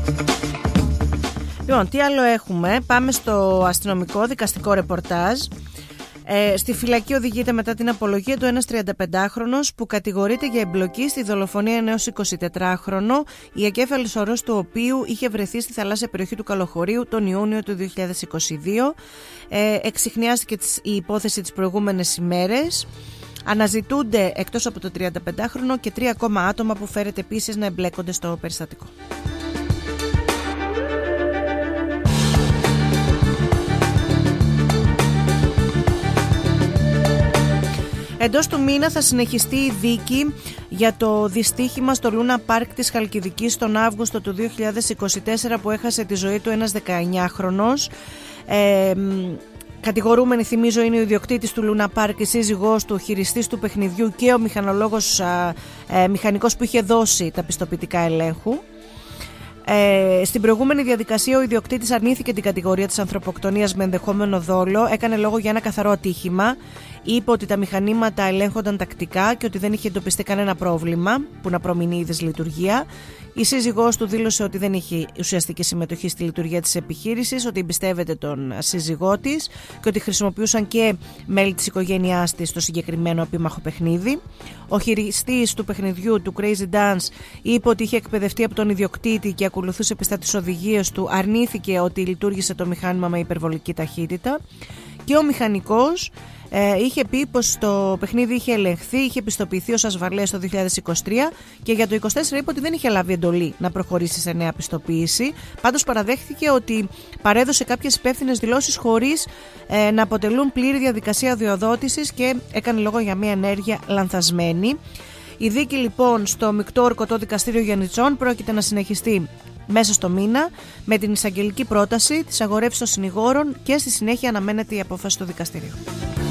Λοιπόν, τι άλλο έχουμε? Πάμε στο αστυνομικό δικαστικό ρεπορτάζ. Στη φυλακή οδηγείται μετά την απολογία του ένας 35χρονος που κατηγορείται για εμπλοκή στη δολοφονία ενός 24χρονο, η εγκέφαλης ορός του οποίου είχε βρεθεί στη θαλάσσια περιοχή του Καλοχωρίου τον Ιούνιο του 2022. Εξιχνιάστηκε η υπόθεση τις προηγούμενες ημέρες. Αναζητούνται εκτός από το 35χρονο και 3 ακόμα άτομα που φέρεται επίσης να εμπλέκονται στο περιστατικό. Εντός του μήνα θα συνεχιστεί η δίκη για το δυστύχημα στο Λούνα Πάρκ της Χαλκιδικής τον Αύγουστο του 2024 που έχασε τη ζωή του ένας 19χρονος. Κατηγορούμενη, θυμίζω, είναι ο ιδιοκτήτης του Λούνα Πάρκ, η σύζυγός του, ο χειριστής του παιχνιδιού και ο μηχανικός που είχε δώσει τα πιστοποιητικά ελέγχου. Στην προηγούμενη διαδικασία ο ιδιοκτήτης αρνήθηκε την κατηγορία της ανθρωποκτονίας με ενδεχόμενο δόλο, έκανε λόγο για ένα καθαρό ατύχημα, είπε ότι τα μηχανήματα ελέγχονταν τακτικά και ότι δεν είχε εντοπιστεί κανένα πρόβλημα που να προμηνεί η δυσλειτουργία. Η σύζυγός του δήλωσε ότι δεν είχε ουσιαστική συμμετοχή στη λειτουργία της επιχείρησης, ότι εμπιστεύεται τον σύζυγό της και ότι χρησιμοποιούσαν και μέλη της οικογένειάς της στο συγκεκριμένο επίμαχο παιχνίδι. Ο χειριστής του παιχνιδιού, του Crazy Dance, είπε ότι είχε εκπαιδευτεί από τον ιδιοκτήτη και ακολουθούσε πιστά τις οδηγίες του, αρνήθηκε ότι λειτουργήσε το μηχάνημα με υπερβολική ταχύτητα και ο μηχανικός είχε πει πως το παιχνίδι είχε ελεγχθεί, είχε πιστοποιηθεί ως ασφαλές το 2023 και για το 2024 είπε ότι δεν είχε λάβει εντολή να προχωρήσει σε νέα πιστοποίηση. Πάντως παραδέχθηκε ότι παρέδωσε κάποιες υπεύθυνες δηλώσεις χωρίς να αποτελούν πλήρη διαδικασία αδειοδότησης και έκανε λόγο για μια ενέργεια λανθασμένη. Η δίκη λοιπόν στο Μεικτό Ορκωτό Δικαστήριο Γιαννιτσών πρόκειται να συνεχιστεί μέσα στο μήνα με την εισαγγελική πρόταση της αγορεύσης των συνηγόρων και στη συνέχεια αναμένεται η απόφαση του δικαστηρίου.